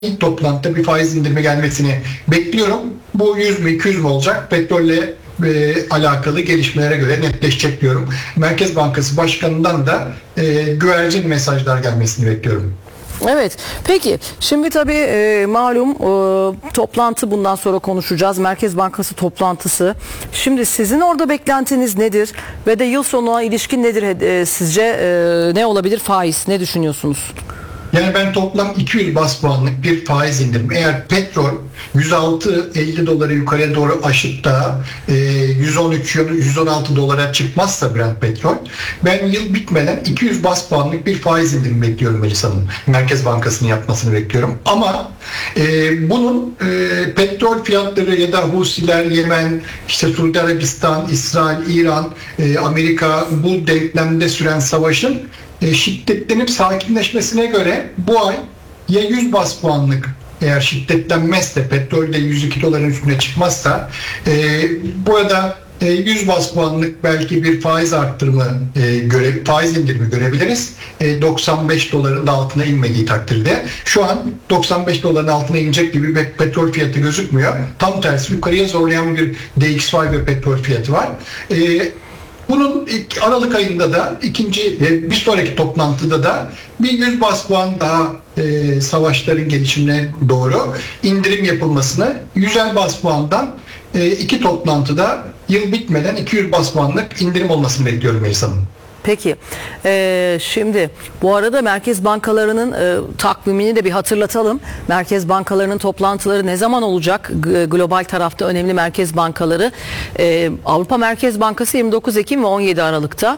ilk toplantıda bir faiz indirimi gelmesini bekliyorum. Bu 100 mü 200 mü olacak? Petrolle alakalı gelişmelere göre netleşecek diyorum. Merkez Bankası Başkanı'ndan da güvercin mesajlar gelmesini bekliyorum. Evet. Peki. Şimdi tabii malum toplantı bundan sonra konuşacağız. Merkez Bankası toplantısı. Şimdi sizin orada beklentiniz nedir? Ve de yıl sonuna ilişkin nedir sizce? Ne olabilir faiz? Ne düşünüyorsunuz? Yani ben toplam 200 bas puanlık bir faiz indirimi. Eğer petrol 106-50 doları yukarıya doğru aşıp da 113-116 dolara çıkmazsa Brent petrol, ben yıl bitmeden 200 bas puanlık bir faiz indirimi bekliyorum Melisa Hanım. Merkez Bankası'nın yapmasını bekliyorum. Ama bunun petrol fiyatları ya da Husiler, Yemen, işte Suudi Arabistan, İsrail, İran, Amerika, bu denklemde süren savaşın şiddetlenip sakinleşmesine göre bu ay ya 100 bas puanlık, eğer şiddetlenmezse, petrolde 102 doların üstüne çıkmazsa burada 100 bas puanlık belki bir faiz arttırımı, faiz indirimi görebiliriz. 95 doların da altına inmediği takdirde. Şu an 95 doların altına inecek gibi bir petrol fiyatı gözükmüyor. Tam tersi yukarıya zorlayan bir DXY ve petrol fiyatı var. Bunun Aralık ayında da bir sonraki toplantıda da bir 100 bas puan daha savaşların gelişimine doğru indirim yapılmasını, 100'er bas puandan iki toplantıda yıl bitmeden 200 bas puanlık indirim olmasını bekliyorum Melisa Hanım. Peki. Şimdi bu arada merkez bankalarının takvimini de bir hatırlatalım. Merkez bankalarının toplantıları ne zaman olacak? Global tarafta önemli merkez bankaları. Avrupa Merkez Bankası 29 Ekim ve 17 Aralık'ta.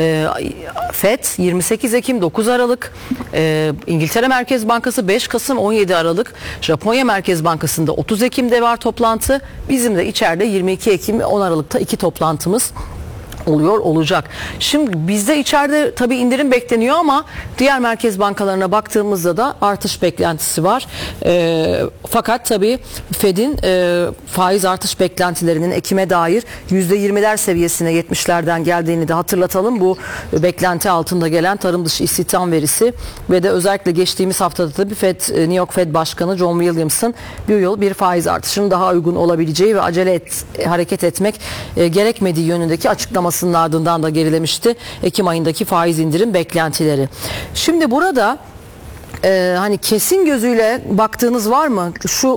FED 28 Ekim 9 Aralık. İngiltere Merkez Bankası 5 Kasım 17 Aralık. Japonya Merkez Bankası'nda 30 Ekim'de var toplantı. Bizim de içeride 22 Ekim ve 10 Aralık'ta iki toplantımız olacak. Şimdi bizde içeride tabii indirim bekleniyor ama diğer merkez bankalarına baktığımızda da artış beklentisi var. Fakat tabii Fed'in faiz artış beklentilerinin Ekim'e dair %20'ler seviyesine 70'lerden geldiğini de hatırlatalım. Bu beklenti altında gelen tarım dışı istihdam verisi ve de özellikle geçtiğimiz haftada tabii New York Fed Başkanı John Williams'ın bir yıl bir faiz artışının daha uygun olabileceği ve hareket etmek gerekmediği yönündeki açıklaması ardından da gerilemişti Ekim ayındaki faiz indirim beklentileri. Şimdi burada hani kesin gözüyle baktığınız var mı?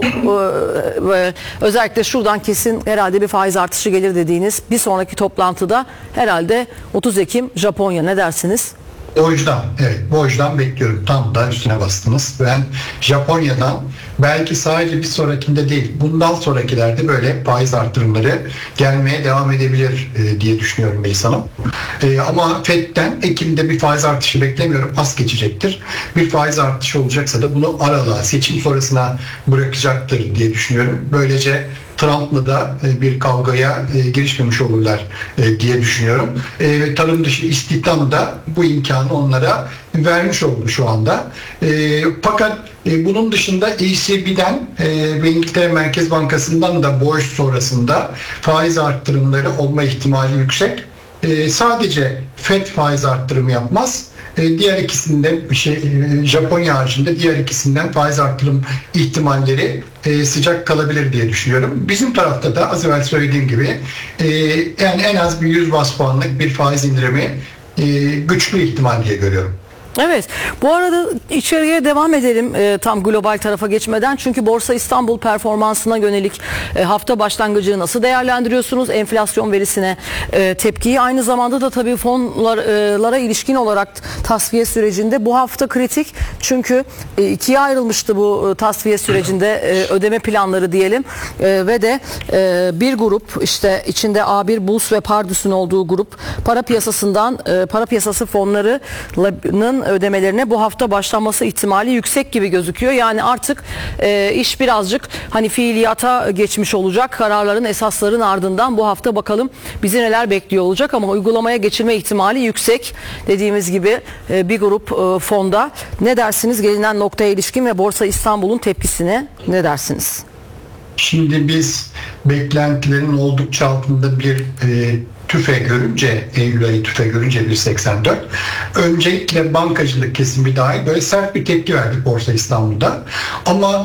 Özellikle şuradan kesin herhalde bir faiz artışı gelir dediğiniz bir sonraki toplantıda herhalde 30 Ekim Japonya, ne dersiniz? Bu açıdan bekliyorum. Tam da üstüne bastınız. Ben Japonya'dan belki sadece bir sonrakinde değil, bundan sonrakilerde böyle faiz artırımları gelmeye devam edebilir diye düşünüyorum Melisa Hanım. Ama FED'den Ekim'de bir faiz artışı beklemiyorum. Az geçecektir. Bir faiz artışı olacaksa da bunu aralığa, seçim sonrasına bırakacaktır diye düşünüyorum. Böylece Trump'la da bir kavgaya girişmemiş olurlar diye düşünüyorum. Tarım dışı istihdam da bu imkanı onlara vermiş oldu şu anda. Fakat bunun dışında ECB'den ve İngiltere Merkez Bankası'ndan da borç sonrasında faiz arttırımları olma ihtimali yüksek. Sadece FED faiz arttırımı yapmaz. Diğer ikisinden Japonya haricinde diğer ikisinden faiz artırım ihtimalleri sıcak kalabilir diye düşünüyorum. Bizim tarafta da az evvel söylediğim gibi yani en az bir 100 bas puanlık bir faiz indirimi güçlü ihtimal diye görüyorum. Evet. Bu arada içeriye devam edelim tam global tarafa geçmeden. Çünkü Borsa İstanbul performansına yönelik hafta başlangıcı nasıl değerlendiriyorsunuz? Enflasyon verisine tepkiyi, aynı zamanda da tabii fonlara ilişkin olarak tasfiye sürecinde bu hafta kritik. Çünkü ikiye ayrılmıştı bu tasfiye sürecinde ödeme planları diyelim. Ve de bir grup, işte içinde A1, Burs ve Pardüs'ün olduğu grup para piyasası fonlarının ödemelerine bu hafta başlanması ihtimali yüksek gibi gözüküyor. Yani artık iş birazcık hani fiiliyata geçmiş olacak. Kararların, esasların ardından bu hafta bakalım bizi neler bekliyor olacak, ama uygulamaya geçirme ihtimali yüksek. Dediğimiz gibi bir grup fonda. Ne dersiniz gelinen noktaya ilişkin ve Borsa İstanbul'un tepkisine ne dersiniz? Şimdi biz beklentilerin oldukça altında bir tüfe görünce, Eylül ayı tüfe görünce 1.84, öncelikle bankacılık kesimi dahil böyle sert bir tepki verdi Borsa İstanbul'da. Ama